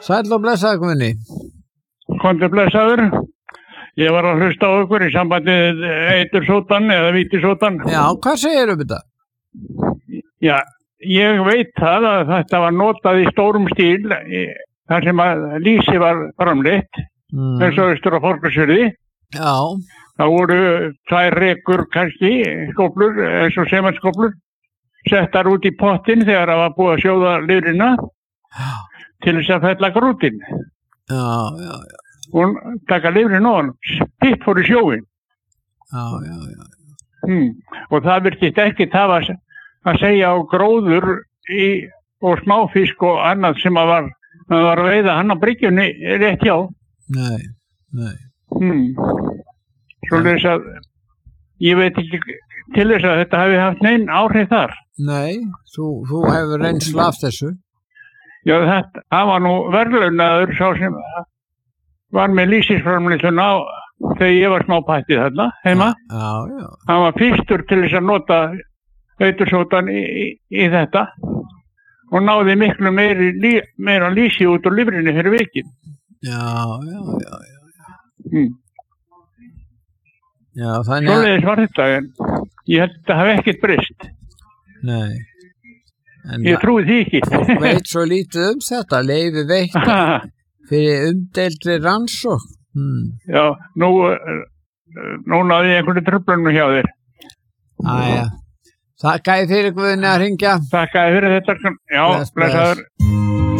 Sæll og blessaður Guðni. Komdu blessaður. Ég var að hlusta á ykkur í sambandi eitursóttan eða vítisóttan. Já, hvað segir þetta? Já, ég veit það að þetta var notað í stórum stíl þar sem að lýsi var framleitt eins og austur á Fornafirði. Já. Það voru 2 rekur kannski, skóflur, eins og sementskóflur, settar út í pottinn þegar það var búið að sjóða lifrina til þess að fella grútinn. Já. Og taka lifrin ofan, pitt fór í sjóin. Já. Og það virtist ekki það að segja á gróður og smáfisk og annað sem að var að veiða hann á bryggjunni rétt hjá. Nei. Svo þess að ég veit ekki til þess að þetta hafi haft neinn áhrif þar. Nei, þú hefur reynslu af þessu. Já, það var nú verðlaunaður sá sem var með lýsisframleiðsluna þegar ég var smápættið þarna heima. Já. Hann var fyrstur til þess að nota eitursóttan í þetta og náði miklu meira lýsi út úr lifrinni fyrir vikið. Já. Já, þannig að... Svoleiðis var þetta, en ég held að þetta hafi ekkert breyst. Nei. Ég trúi því ekki. Fólk veit svo lítið þetta, leyfi veitt fyrir umdeildri rannsókn. Já, nú náði ég einhverju truflunum hjá þér. Þakka þér fyrir Guðni að hringja. Þakka þér fyrir þetta. Já, blessaður.